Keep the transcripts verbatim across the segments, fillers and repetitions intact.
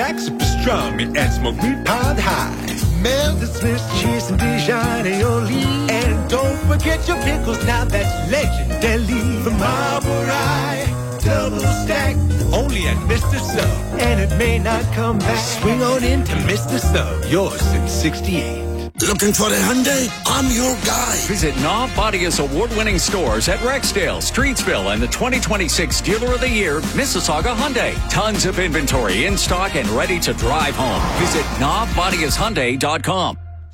crack super strong and smoke meat pond high. Melt the Swiss cheese and Dijon aioli. And don't forget your pickles, now that's legendary. From Marble Rye, double stack, only at Mister Sub. And it may not come back. Swing on into Mister Sub, yours since sixty-eight. Looking for a Hyundai? I'm your guy. Visit Nav Badia's award-winning stores at Rexdale, Streetsville, and the twenty twenty-six Dealer of the Year, Mississauga Hyundai. Tons of inventory in stock and ready to drive home. Visit nav badias hyundai dot com.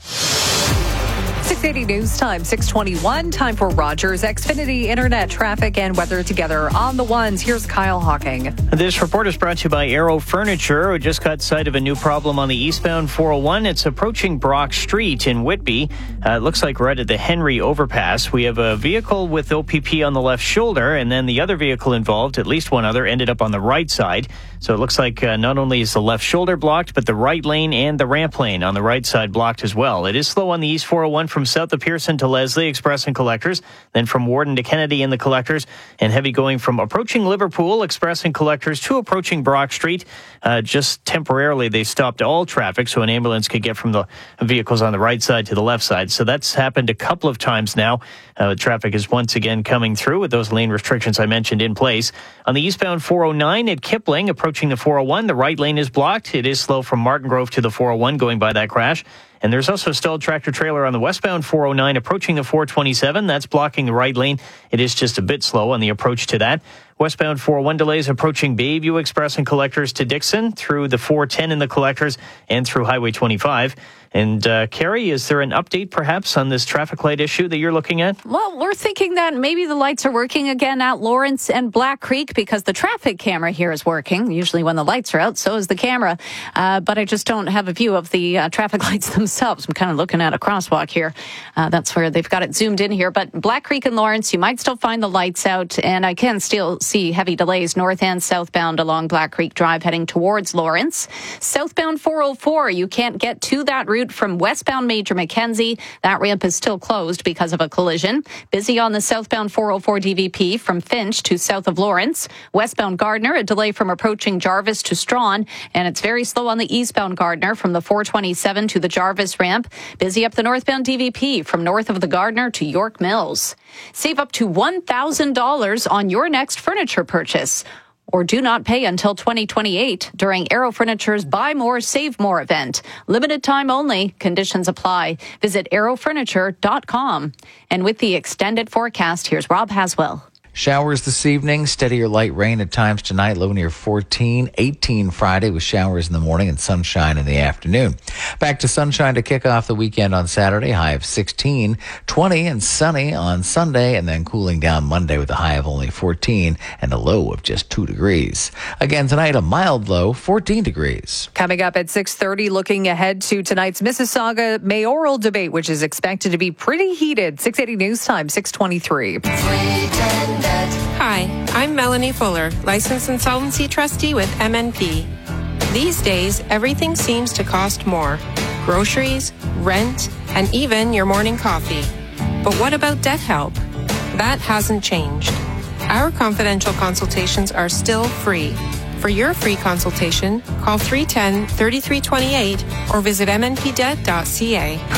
six eighty News Time, six twenty-one. Time for Rogers Xfinity Internet traffic and weather together on the ones. Here's Kyle Hawking. This report is brought to you by Aero Furniture. We just got sight of a new problem on the eastbound four oh one. It's approaching Brock Street in Whitby. Uh, it looks like right at the Henry overpass. We have a vehicle with O P P on the left shoulder, and then the other vehicle involved, at least one other, ended up on the right side. So it looks like uh, not only is the left shoulder blocked, but the right lane and the ramp lane on the right side blocked as well. It is slow on the East four oh one from south of Pearson to Leslie, Express and Collectors, then from Warden to Kennedy in the Collectors, and heavy going from approaching Liverpool, Express and Collectors, to approaching Brock Street. Uh, just temporarily, they stopped all traffic so an ambulance could get from the vehicles on the right side to the left side. So that's happened a couple of times now. Uh, traffic is once again coming through with those lane restrictions I mentioned in place. On the eastbound four oh nine at Kipling, approaching the four oh one, the right lane is blocked. It is slow from Martin Grove to the four oh one going by that crash. And there's also a stalled tractor trailer on the westbound four oh nine approaching the four twenty-seven. That's blocking the right lane. It is just a bit slow on the approach to that. Westbound four oh one delays approaching Bayview Express and Collectors to Dixon through the four ten in the Collectors and through Highway twenty-five. And uh, Carrie, is there an update perhaps on this traffic light issue that you're looking at? Well, we're thinking that maybe the lights are working again at Lawrence and Black Creek because the traffic camera here is working. Usually when the lights are out, so is the camera. Uh, but I just don't have a view of the uh, traffic lights themselves. I'm kind of looking at a crosswalk here. Uh, that's where they've got it zoomed in here. But Black Creek and Lawrence, you might still find the lights out. And I can still see heavy delays north and southbound along Black Creek Drive heading towards Lawrence. Southbound four oh four, you can't get to that route from westbound Major Mackenzie. That ramp is still closed because of a collision. Busy on the southbound four oh four D V P from Finch to south of Lawrence. Westbound Gardner, a delay from approaching Jarvis to Strawn. And it's very slow on the eastbound Gardner from the four twenty-seven to the Jarvis ramp. Busy up the northbound D V P from north of the Gardner to York Mills. Save up to one thousand dollars on your next furniture purchase. Or do not pay until twenty twenty-eight during Aero Furniture's Buy More, Save More event. Limited time only. Conditions apply. Visit aero furniture dot com. And with the extended forecast, here's Rob Haswell. Showers this evening, steady or light rain at times tonight, low near fourteen, eighteen Friday with showers in the morning and sunshine in the afternoon. Back to sunshine to kick off the weekend on Saturday, high of sixteen, twenty and sunny on Sunday, and then cooling down Monday with a high of only fourteen and a low of just two degrees. Again tonight, a mild low, fourteen degrees. Coming up at six thirty, looking ahead to tonight's Mississauga mayoral debate, which is expected to be pretty heated. six eighty News Time, six twenty-three. Hi, I'm Melanie Fuller, licensed insolvency trustee with M N P. These days, everything seems to cost more. Groceries, rent, and even your morning coffee. But what about debt help? That hasn't changed. Our confidential consultations are still free. For your free consultation, call three one zero, three three two eight or visit m n p debt dot c a.